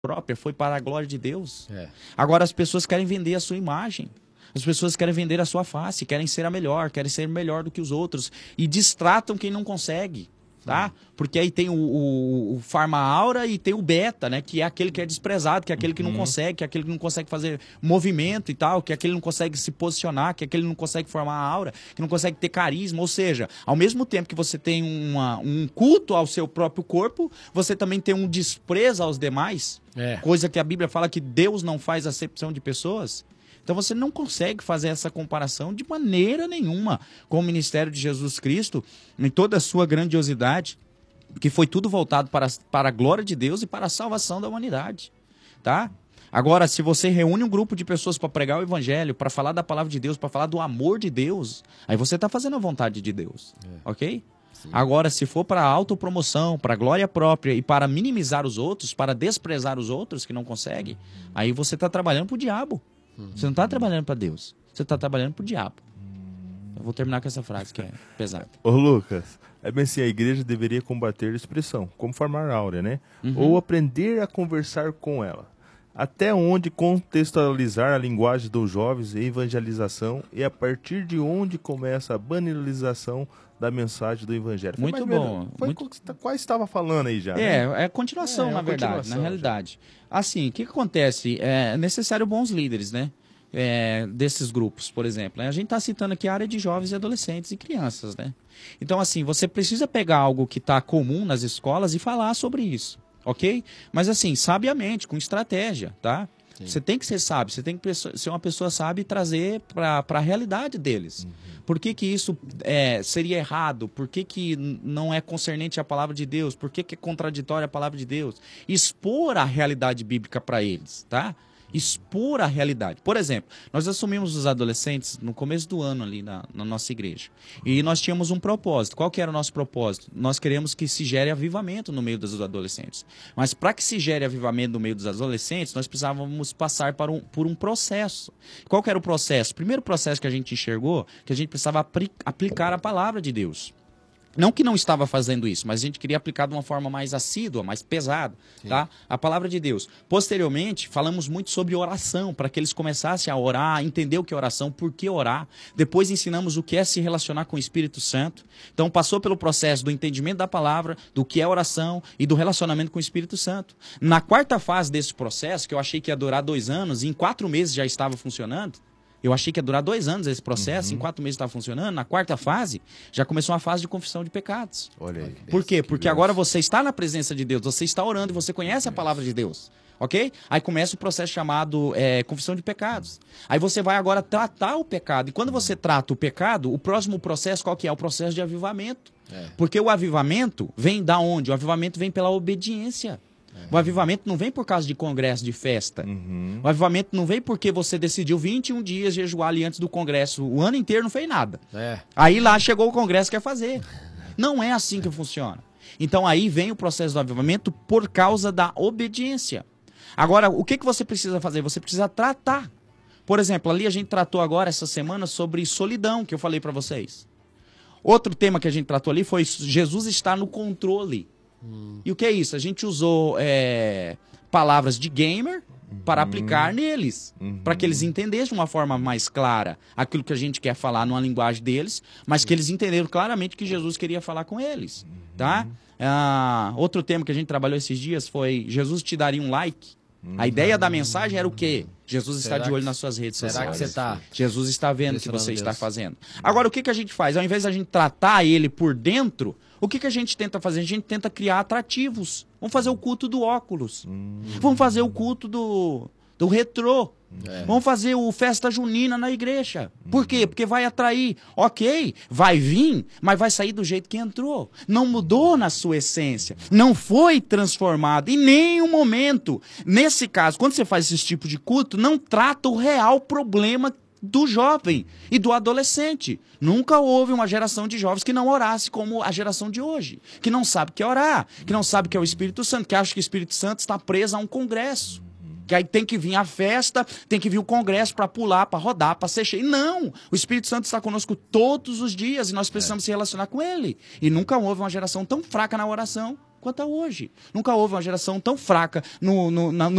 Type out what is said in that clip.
própria, foi para a glória de Deus. Agora as pessoas querem vender a sua imagem. As pessoas querem vender a sua face, querem ser a melhor, querem ser melhor do que os outros. E distratam quem não consegue, tá? Porque aí tem o Pharma Aura e tem o Beta, né? Que é aquele que é desprezado, que é aquele que não consegue, que é aquele que não consegue fazer movimento e tal, que é aquele que não consegue se posicionar, que é aquele que não consegue formar a aura, que não consegue ter carisma. Ou seja, ao mesmo tempo que você tem um culto ao seu próprio corpo, você também tem um desprezo aos demais. Coisa que a Bíblia fala que Deus não faz acepção de pessoas. Então você não consegue fazer essa comparação de maneira nenhuma com o ministério de Jesus Cristo em toda a sua grandiosidade, que foi tudo voltado para a glória de Deus e para a salvação da humanidade, tá? Agora, se você reúne um grupo de pessoas para pregar o evangelho, para falar da palavra de Deus, para falar do amor de Deus, aí você está fazendo a vontade de Deus, ok? Sim. Agora, se for para autopromoção, para glória própria e para minimizar os outros, para desprezar os outros que não conseguem, aí você está trabalhando para o diabo. Você não está trabalhando para Deus, você está trabalhando para o diabo. Eu vou terminar com essa frase que é pesada. Ô Lucas, é bem assim, a igreja deveria combater a expressão, como formar áurea, né? Ou aprender a conversar com ela. Até onde contextualizar a linguagem dos jovens e evangelização e a partir de onde começa a banalização da mensagem do evangelho. Muito bom. Quase estava falando aí já. É continuação, na verdade, na realidade. Assim, o que acontece? É necessário bons líderes, né? Desses grupos, por exemplo. A gente está citando aqui a área de jovens e adolescentes e crianças, né? Então, assim, você precisa pegar algo que está comum nas escolas e falar sobre isso, ok? Mas, assim, sabiamente, com estratégia, tá? Sim. Você tem que ser sábio, você tem que ser uma pessoa sábia e trazer para a realidade deles. Por que isso seria errado? Por que não é concernente à palavra de Deus? Por que é contraditória a palavra de Deus? Expor a realidade bíblica para eles, tá? Expor a realidade. Por exemplo, nós assumimos os adolescentes no começo do ano ali na nossa igreja. E nós tínhamos um propósito. Qual que era o nosso propósito? Nós queremos que se gere avivamento no meio dos adolescentes. Mas para que se gere avivamento no meio dos adolescentes, nós precisávamos passar por um processo. Qual que era o processo? O primeiro processo que a gente enxergou, que a gente precisava aplicar a palavra de Deus. Não que não estava fazendo isso, mas a gente queria aplicar de uma forma mais assídua, mais pesada, tá? A palavra de Deus. Posteriormente, falamos muito sobre oração, para que eles começassem a orar, entender o que é oração, por que orar. Depois ensinamos o que é se relacionar com o Espírito Santo. Então passou pelo processo do entendimento da palavra, do que é oração e do relacionamento com o Espírito Santo. Na quarta fase desse processo, que eu achei que ia durar 2 anos, e em 4 meses já estava funcionando, eu achei que ia durar 2 anos esse processo, em 4 meses estava funcionando. Na quarta fase, já começou uma fase de confissão de pecados. Olha aí. Por quê? Porque agora você está na presença de Deus, você está orando e você conhece a palavra de Deus. Ok? Aí começa o processo chamado confissão de pecados. Aí você vai agora tratar o pecado. E quando você trata o pecado, o próximo processo, qual que é? O processo de avivamento. Porque o avivamento vem da onde? O avivamento vem pela obediência. O avivamento não vem por causa de congresso, de festa. O avivamento não vem porque você decidiu 21 dias jejuar ali antes do congresso. O ano inteiro não fez nada. Aí lá chegou o congresso que quer fazer. Não é assim que funciona. Então aí vem o processo do avivamento por causa da obediência. Agora, o que você precisa fazer? Você precisa tratar. Por exemplo, ali a gente tratou agora, essa semana, sobre solidão, que eu falei para vocês. Outro tema que a gente tratou ali foi Jesus está no controle. E o que é isso? A gente usou palavras de gamer para aplicar neles, para que eles entendessem de uma forma mais clara aquilo que a gente quer falar numa linguagem deles, mas que eles entenderam claramente que Jesus queria falar com eles, tá? Outro tema que a gente trabalhou esses dias foi Jesus te daria um like. A ideia da mensagem era o quê? Jesus está de olho nas suas redes sociais. Será que você está? Jesus está vendo o que você está fazendo. Agora, o que a gente faz? Ao invés da gente tratar ele por dentro, o que a gente tenta fazer? A gente tenta criar atrativos. Vamos fazer o culto do óculos. Vamos fazer o culto do retrô. Vamos fazer o festa junina na igreja. Por quê? Porque vai atrair. Ok, vai vir, mas vai sair do jeito que entrou. Não mudou na sua essência. Não foi transformado em nenhum momento. Nesse caso, quando você faz esse tipo de culto, não trata o real problema do jovem e do adolescente. Nunca houve uma geração de jovens que não orasse como a geração de hoje. Que não sabe o que é orar, que não sabe o que é o Espírito Santo, que acha que o Espírito Santo está preso a um congresso. Que aí tem que vir a festa, tem que vir o congresso para pular, para rodar, para ser cheio. Não! O Espírito Santo está conosco todos os dias e nós precisamos se relacionar com ele. E nunca houve uma geração tão fraca na oração quanto a hoje. Nunca houve uma geração tão fraca no